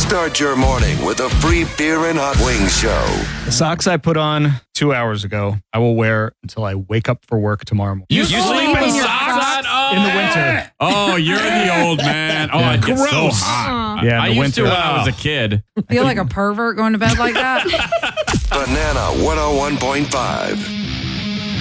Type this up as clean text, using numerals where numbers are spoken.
Start your morning with a free beer and hot wings show. The socks I put on 2 hours ago, I will wear until I wake up for work tomorrow morning. You sleep in socks? In the winter. Oh, you're the old man. Oh, it gets so hot. Yeah, I in the used to winter. when I was a kid. Feel like a pervert going to bed like that? Banana 101.5.